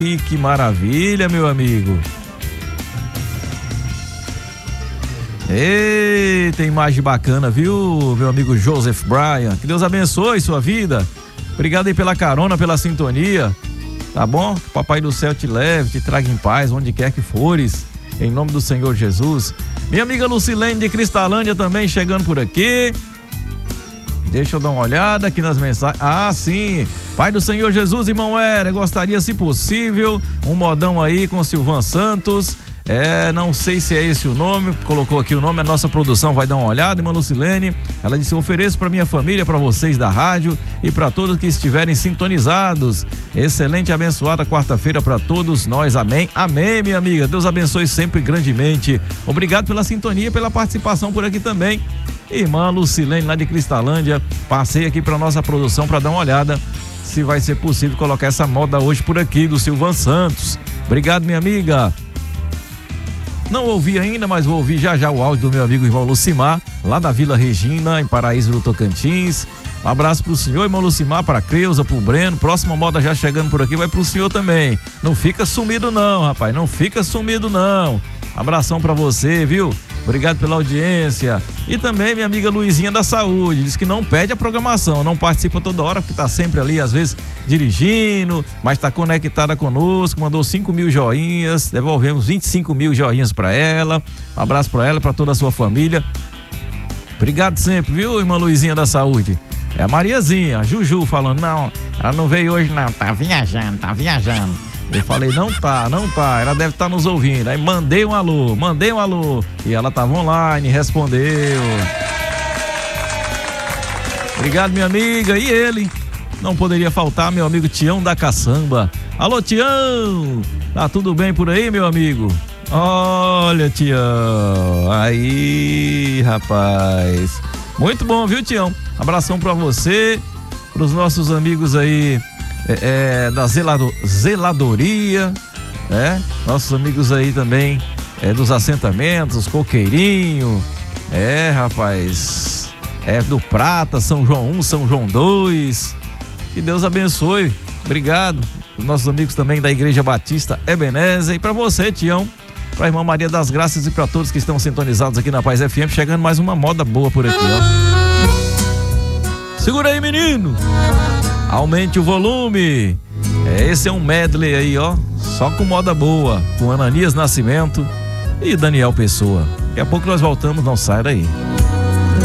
E que maravilha, meu amigo. Ei, tem imagem bacana, viu, meu amigo Joseph Bryan? Que Deus abençoe sua vida. Obrigado aí pela carona, pela sintonia. Tá bom? Que Papai do céu te leve, te traga em paz, onde quer que fores. Em nome do Senhor Jesus. Minha amiga Lucilene de Cristalândia também chegando por aqui. Deixa eu dar uma olhada aqui nas mensagens. Ah, sim. Pai do Senhor Jesus, irmão Hérer, gostaria, se possível, um modão aí com Silvan Santos. Não sei se é esse o nome, colocou aqui o nome, a nossa produção vai dar uma olhada, irmã Lucilene. Ela disse: ofereço para minha família, para vocês da rádio e para todos que estiverem sintonizados. Excelente e abençoada quarta-feira para todos nós, amém? Amém, minha amiga, Deus abençoe sempre grandemente. Obrigado pela sintonia e pela participação por aqui também. Irmã Lucilene lá de Cristalândia, passei aqui para nossa produção para dar uma olhada se vai ser possível colocar essa moda hoje por aqui do Silvan Santos. Obrigado, minha amiga. Não ouvi ainda, mas vou ouvir já o áudio do meu amigo irmão Lucimar, lá da Vila Regina, em Paraíso do Tocantins. Um abraço pro senhor, irmão Lucimar, pra Creuza, pro Breno. Próxima moda já chegando por aqui, vai pro senhor também. Não fica sumido não, rapaz, não fica sumido não. Abração pra você, viu? Obrigado pela audiência. E também minha amiga Luizinha da Saúde, diz que não perde a programação, não participa toda hora, porque tá sempre ali, às vezes, dirigindo, mas tá conectada conosco, mandou 5.000 joinhas, devolvemos 25.000 joinhas pra ela. Um abraço pra ela, pra toda a sua família. Obrigado sempre, viu, irmã Luizinha da Saúde? É a Mariazinha, a Juju falando: não, ela não veio hoje não, tá viajando. Eu falei: não tá, ela deve estar nos ouvindo. Aí mandei um alô, e ela tava online, respondeu. Obrigado, minha amiga. E ele, não poderia faltar, meu amigo Tião da Caçamba. Alô, Tião, tá tudo bem por aí, meu amigo? Olha, Tião, aí, rapaz, muito bom, viu, Tião? Abração pra você, pros nossos amigos aí da zeladoria, nossos amigos aí também dos assentamentos, Coqueirinho, rapaz, do Prata, São João 1, São João 2, que Deus abençoe. Obrigado, os nossos amigos também da Igreja Batista Ebenezer, e para você, Tião, para a irmã Maria das Graças e para todos que estão sintonizados aqui na Paz FM, chegando mais uma moda boa por aqui, ó. Segura aí, menino, aumente o volume. Esse é um medley aí, ó, só com moda boa, com Ananias Nascimento e Daniel Pessoa. Daqui a pouco nós voltamos, não sai daí.